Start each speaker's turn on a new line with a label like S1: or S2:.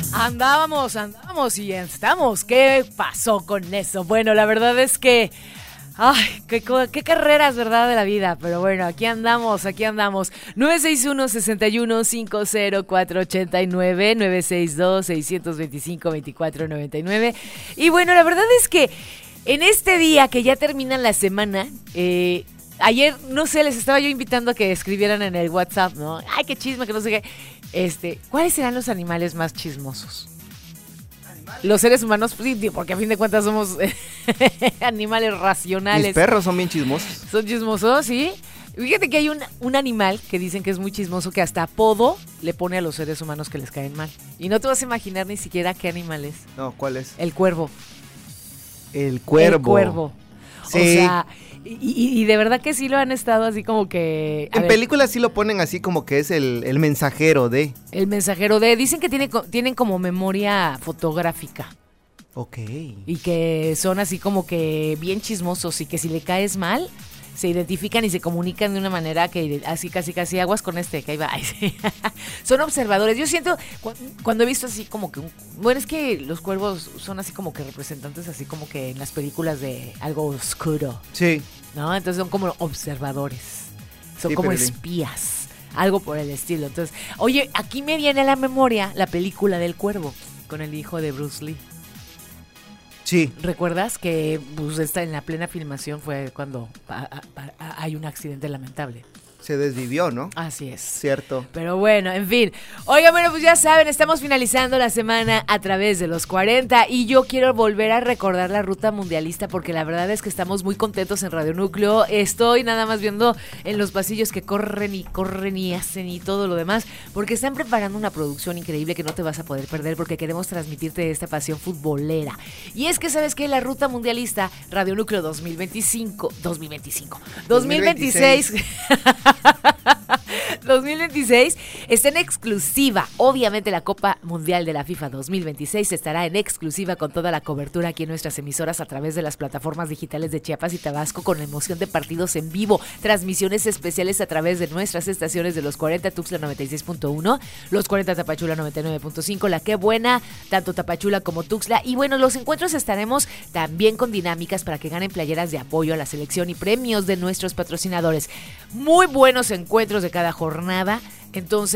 S1: Andábamos y estamos. ¿Qué pasó con eso? Bueno, la verdad es que... Ay, qué carreras, ¿verdad? De la vida. Pero bueno, aquí andamos. 961-6150-489, 962-625-2499. Y bueno, la verdad es que en este día que ya termina la semana, ayer, no sé, les estaba yo invitando a que escribieran en el WhatsApp, ¿no? Ay, qué chisme, que no sé qué. ¿Cuáles serán los animales más chismosos? Los seres humanos, sí, porque a fin de cuentas somos animales racionales.
S2: Mis perros son bien chismosos.
S1: Son chismosos, ¿sí? Fíjate que hay un animal que dicen que es muy chismoso, que hasta apodo le pone a los seres humanos que les caen mal. Y no te vas a imaginar ni siquiera qué animal es.
S2: No, ¿cuál es?
S1: El cuervo.
S2: El cuervo.
S1: El cuervo.
S2: Sí.
S1: O sea, y de verdad que sí lo han estado así como que...
S2: En películas sí lo ponen así como que es el mensajero de...
S1: El mensajero de... Dicen que tienen como memoria fotográfica.
S2: Ok.
S1: Y que son así como que bien chismosos y que si le caes mal, se identifican y se comunican de una manera que así casi aguas con que ahí va. Ay, sí. Son observadores. Yo siento, cuando he visto así como que... Bueno, es que los cuervos son así como que representantes así como que en las películas de algo oscuro.
S2: Sí.
S1: ¿No? Entonces son como observadores. Son como espías. Algo por el estilo. Entonces, oye, aquí me viene a la memoria la película del cuervo con el hijo de Bruce Lee.
S2: Sí.
S1: ¿Recuerdas que pues, en la plena filmación fue cuando hay un accidente lamentable?
S2: Se desvivió, ¿no?
S1: Así es.
S2: Cierto.
S1: Pero bueno, en fin. Oigan, bueno, pues ya saben, estamos finalizando la semana a través de los 40 y yo quiero volver a recordar la ruta mundialista porque la verdad es que estamos muy contentos en Radio Núcleo. Estoy nada más viendo en los pasillos que corren y hacen y todo lo demás porque están preparando una producción increíble que no te vas a poder perder porque queremos transmitirte esta pasión futbolera. Y es que, ¿sabes qué? La ruta mundialista Radio Núcleo 2026 2026 está en exclusiva. Obviamente la Copa Mundial de la FIFA 2026 estará en exclusiva con toda la cobertura aquí en nuestras emisoras a través de las plataformas digitales de Chiapas y Tabasco con la emoción de partidos en vivo, transmisiones especiales a través de nuestras estaciones de los 40 Tuxtla 96.1, los 40 Tapachula 99.5, la Qué Buena, tanto Tapachula como Tuxtla. Y bueno, los encuentros estaremos también con dinámicas para que ganen playeras de apoyo a la selección y premios de nuestros patrocinadores. Muy buenos encuentros de cada jornada. Entonces